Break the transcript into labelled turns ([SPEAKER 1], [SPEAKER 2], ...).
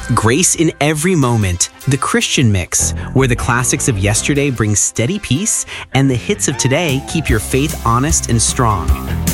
[SPEAKER 1] Grace in every moment, the Christian mix, where the classics of yesterday bring steady peace and the hits of today keep your faith honest and strong.